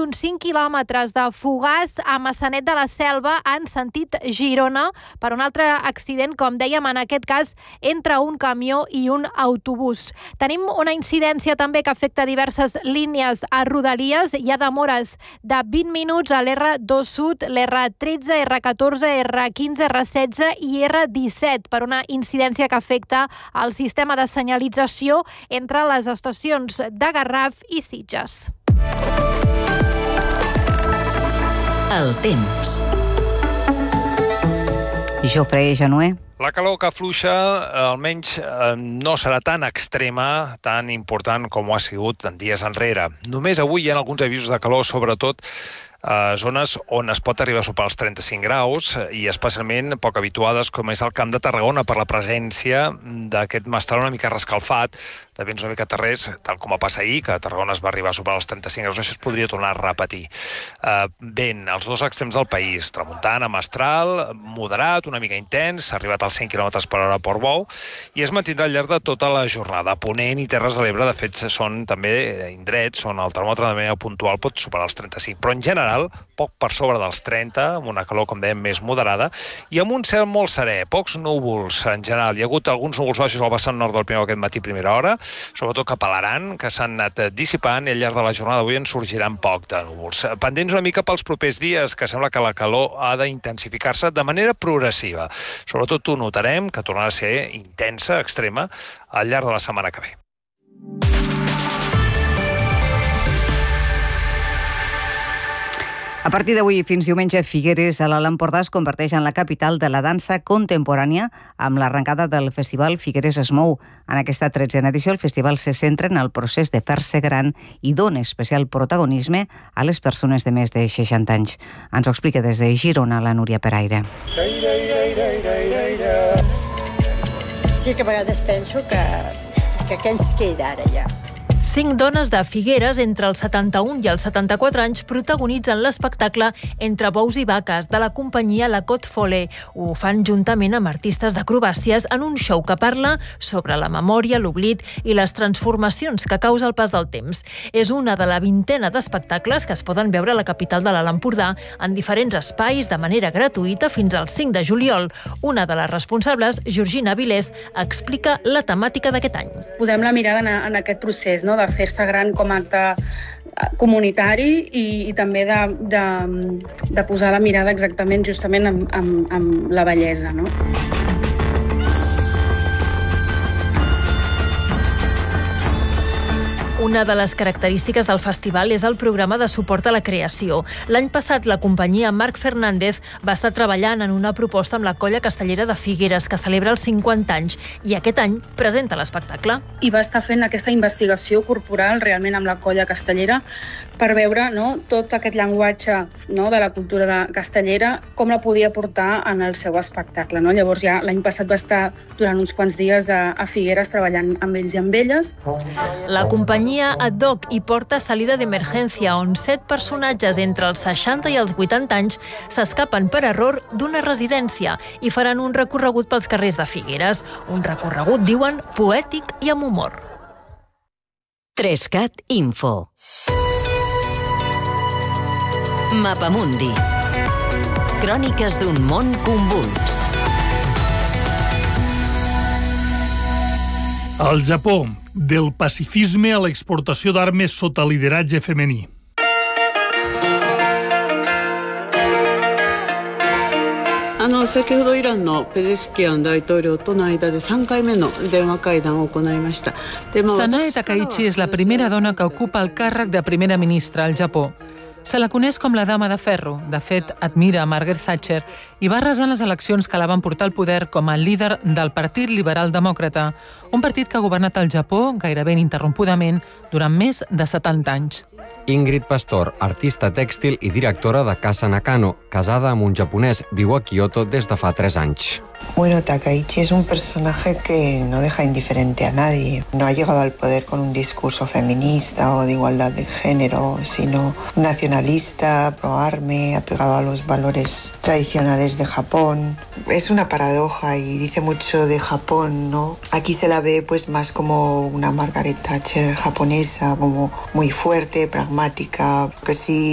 d'uns 5 quilòmetres de Fogars a Maçanet de la Selva en sentit Girona per un altre accident, com dèiem, en aquest cas entre un camió i un autobús. Tenim una incidència també que afecta diverses línies a Rodalies. Hi ha demores de 20 minuts a l'R2 Sud, l'R13, R14, R15, R16 i R17 per una incidència que afecta el sistema de senyalització entre les estacions de Garraf i Sitges. El temps. Jofre Januer. La calor que afluixa, almenys no serà tan extrema, tan important com ho ha sigut en dies enrere. Només avui hi ha alguns avisos de calor, sobretot a zones on es pot arribar a superar els 35 graus i especialment poc habituades, com és el Camp de Tarragona, per la presència d'aquest mestral una mica rescalfat, de vents una mica terrers, tal com va passar ahir, que a Tarragona es va arribar a superar els 35 graus. Això es podria tornar a repetir. Vent als dos extrems del país, tramuntana, mestral, moderat, una mica intens, s'ha arribat als 100 km per hora a Portbou, i es mantindrà al llarg de tota la jornada. Ponent i Terres de l'Ebre, de fet, són també indrets on el termòmetre de manera puntual pot superar els 35, però en general poc per sobre dels 30, amb una calor, com dèiem, més moderada, i amb un cel molt serè, pocs núvols en general. Hi ha hagut alguns núvols baixos al vessant nord del Pirineu aquest matí primera hora, sobretot cap a l'Aran, que s'han anat dissipant, i al llarg de la jornada d'avui en sorgiran poc de núvols. Pendents una mica pels propers dies, que sembla que la calor ha d'intensificar-se de manera progressiva. Sobretot ho notarem, que tornarà a ser intensa, extrema, al llarg de la setmana que ve. A partir d'avui fins diumenge, Figueres a l'Alt Empordà es converteix en la capital de la dansa contemporània amb l'arrencada del festival Figueres es mou. En aquesta 13a edició, el festival se centra en el procés de fer-se gran i dona especial protagonisme a les persones de més de 60 anys. Ens ho explica des de Girona la Núria Peraire. Sí que a vegades penso que què ens queda ara ja? 5 dones de Figueres entre els 71 i els 74 anys protagonitzen l'espectacle Entre bous i vaques de la companyia La Côte Follet. Ho fan juntament amb artistes d'acrobàcies en un show que parla sobre la memòria, l'oblit i les transformacions que causa el pas del temps. És una de la 20ena d'espectacles que es poden veure a la capital de l'Alt Empordà en diferents espais de manera gratuïta fins al 5 de juliol. Una de les responsables, Georgina Vilés, explica la temàtica d'aquest any. Posem la mirada en aquest procés, no?, de fer-se gran com a acte comunitari i també de posar la mirada exactament justament amb la bellesa, no? Una de les característiques del festival és el programa de suport a la creació. L'any passat, la companyia Marc Fernández va estar treballant en una proposta amb la Colla Castellera de Figueres, que celebra els 50 anys, i aquest any presenta l'espectacle. I va estar fent aquesta investigació corporal realment amb la Colla Castellera per veure, no, tot aquest llenguatge, no, de la cultura castellera, com la podia portar en el seu espectacle, no? Llavors ja l'any passat va estar durant uns quants dies a Figueres treballant amb ells i amb elles. La companyia Ad Hoc i porta Salida d'Emergència, on 7 personatges entre els 60 i els 80 anys s'escapen per error d'una residència i faran un recorregut pels carrers de Figueres. Un recorregut, diuen, poètic i amb humor. 3CAT Info. Mapamundi. Cròniques d'un món convuls. El Japó, del pacifisme a l'exportació d'armes sota lideratge femení. Sanae Takaichi és la primera dona que ocupa el càrrec de primera ministra al Japó. Se la coneix com la dama de ferro. De fet, admira a Margaret Thatcher i va arrasar les eleccions que la van portar al poder com a líder del Partit Liberal Demòcrata, un partit que ha governat el Japó gairebé ininterrompudament durant més de 70 anys. Ingrid Pastor, artista tèxtil i directora de Casa Nakano, casada amb un japonès, viu a Kyoto des de fa 3 anys. Bueno, Takaichi es un personaje que no deja indiferente a nadie. No ha llegado al poder con un discurso feminista o de igualdad de género, sino nacionalista, pro-arme, apegado a los valores tradicionales de Japón. Es una paradoja y dice mucho de Japón, ¿no? Aquí se la ve pues más como una Margaret Thatcher japonesa, como muy fuerte, pragmática, que sí